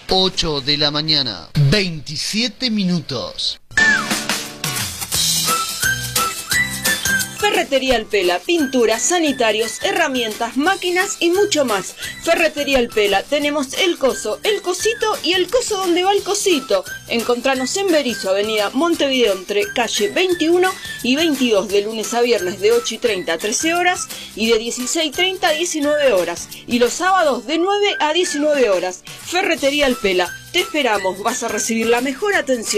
8 de la mañana, 27 minutos. Ferretería El Pela, pinturas, sanitarios, herramientas, máquinas y mucho más. Ferretería El Pela, tenemos el coso, el cosito y el coso donde va el cosito. Encontranos en Berisso, avenida Montevideo, entre calle 21 y 22, de lunes a viernes de 8:30 a 13 horas y de 16:30 a 19 horas. Y los sábados de 9 a 19 horas. Ferretería El Pela, te esperamos, vas a recibir la mejor atención.